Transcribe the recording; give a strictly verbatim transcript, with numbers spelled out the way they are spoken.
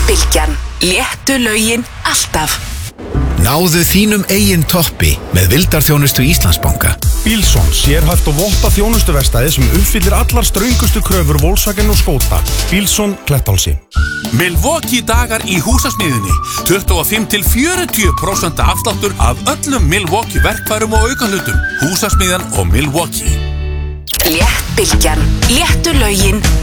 Léttbylgjan. Léttu lögin alltaf. Náðu þínum eigin toppi með vildarþjónustu Íslandsbanka. Bílsson, sérhæft og votta þjónustuverkstæði sem uppfyllir allar ströngustu kröfur Volkswagen og Skoda. Bílsson, Klettálsi. Milwaukee dagar í húsasmiðjunni. tuttugu og fimm til fjörutíu prósent afsláttur af öllum Milwaukee verkfærum og aukahlutum. Húsasmiðjan og Milwaukee. Léttbylgjan. Léttu lögin